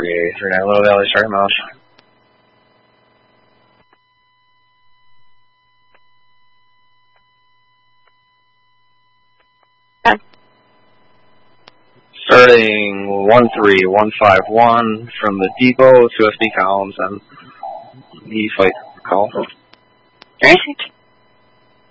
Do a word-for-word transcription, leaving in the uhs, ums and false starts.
three, three nine Little Valley, starting mouse. Okay. Starting one three one five one from the depot to S D columns and E flight call. Alright.